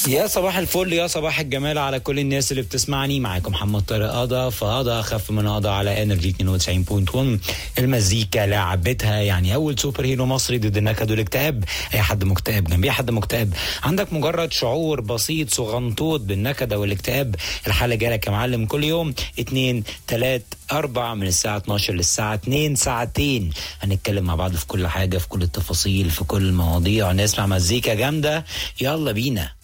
يا صباح الفل، يا صباح الجمال على كل الناس اللي بتسمعني. معاكم محمد طارق قضا، فقضا اخف من قضا على انرجي 92.1. المزيكا لعبتها، يعني اول سوبر هيرو مصري ضد النكد والاكتئاب. اي حد مكتئب جنبيه حد مكتئب، عندك مجرد شعور بسيط صغنطوط بالنكد او الاكتئاب، الحاله جالك يا معلم. كل يوم 2 3 4 من الساعه 12 للساعه 2، ساعتين هنتكلم مع بعض في كل حاجه، في كل التفاصيل، في كل المواضيع، نسمع مزيكا جامده. يلا بينا.